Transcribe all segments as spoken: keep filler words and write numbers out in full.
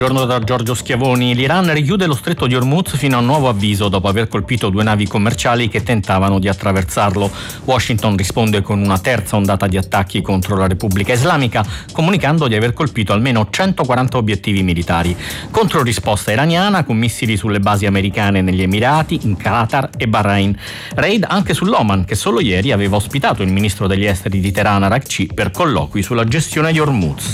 Buongiorno da Giorgio Schiavoni. L'Iran richiude lo stretto di Hormuz fino a nuovo avviso dopo aver colpito due navi commerciali che tentavano di attraversarlo. Washington risponde con una terza ondata di attacchi contro la Repubblica Islamica, comunicando di aver colpito almeno centoquaranta obiettivi militari. Controrisposta iraniana con missili sulle basi americane negli Emirati, in Qatar e Bahrain. Raid anche sull'Oman, che solo ieri aveva ospitato il ministro degli esteri di Teheran Araghchi per colloqui sulla gestione di Hormuz.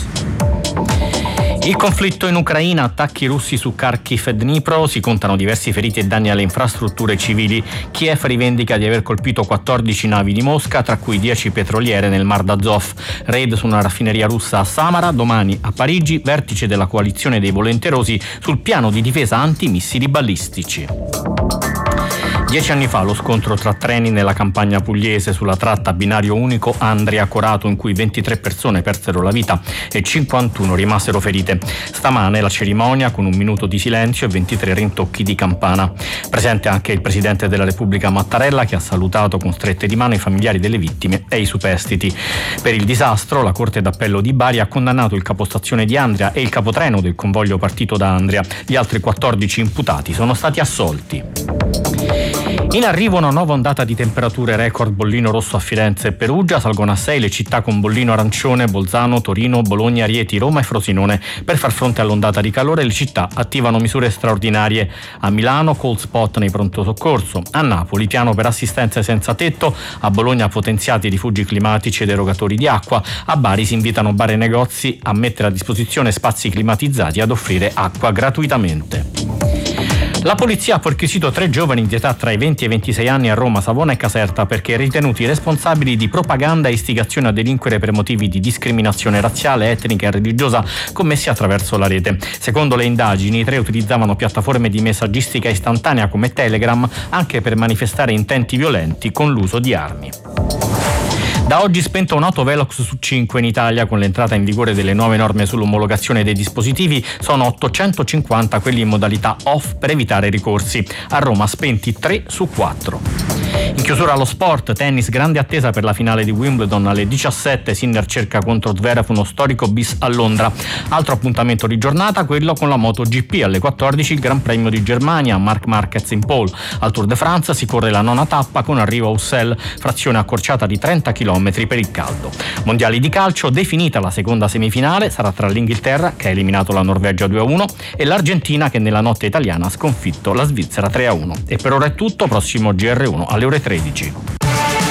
Il conflitto in Ucraina, attacchi russi su Kharkiv e Dnipro, si contano diversi feriti e danni alle infrastrutture civili. Kiev rivendica di aver colpito quattordici navi di Mosca, tra cui dieci petroliere nel Mar d'Azov. Raid su una raffineria russa a Samara, domani a Parigi, vertice della coalizione dei volenterosi sul piano di difesa antimissili balistici. Dieci anni fa lo scontro tra treni nella campagna pugliese sulla tratta binario unico Andria-Corato, in cui ventitré persone persero la vita e cinquantuno rimasero ferite. Stamane la cerimonia con un minuto di silenzio e ventitré rintocchi di campana. Presente anche il presidente della Repubblica Mattarella, che ha salutato con strette di mano i familiari delle vittime e i superstiti. Per il disastro la Corte d'Appello di Bari ha condannato il capostazione di Andria e il capotreno del convoglio partito da Andria. Gli altri quattordici imputati sono stati assolti. In arrivo una nuova ondata di temperature record. Bollino rosso a Firenze e Perugia, salgono a sei le città con bollino arancione: Bolzano, Torino, Bologna, Rieti, Roma e Frosinone. Per far fronte all'ondata di calore le città attivano misure straordinarie. A Milano cold spot nei pronto soccorso, a Napoli piano per assistenze senza tetto, a Bologna potenziati rifugi climatici ed erogatori di acqua, a Bari si invitano bar e negozi a mettere a disposizione spazi climatizzati e ad offrire acqua gratuitamente. La polizia ha perquisito tre giovani di età tra i venti e i ventisei anni a Roma, Savona e Caserta perché ritenuti responsabili di propaganda e istigazione a delinquere per motivi di discriminazione razziale, etnica e religiosa commessi attraverso la rete. Secondo le indagini, i tre utilizzavano piattaforme di messaggistica istantanea come Telegram anche per manifestare intenti violenti con l'uso di armi. Da oggi spenta un'auto Velox su cinque in Italia. Con l'entrata in vigore delle nuove norme sull'omologazione dei dispositivi sono ottocentocinquanta quelli in modalità off per evitare ricorsi. A Roma spenti tre su quattro. In chiusura allo sport, tennis, grande attesa per la finale di Wimbledon alle diciassette, Sinner cerca contro Zverev uno storico bis a Londra. Altro appuntamento di giornata, quello con la MotoGP, alle quattordici il Gran Premio di Germania, Marc Marquez in pole. Al Tour de France si corre la nona tappa con arrivo a Ussel, frazione accorciata di trenta chilometri per il caldo. Mondiali di calcio, definita la seconda semifinale, sarà tra l'Inghilterra, che ha eliminato la Norvegia due a uno, e l'Argentina, che nella notte italiana ha sconfitto la Svizzera tre a uno. E per ora è tutto, prossimo G R uno alle ore tredici.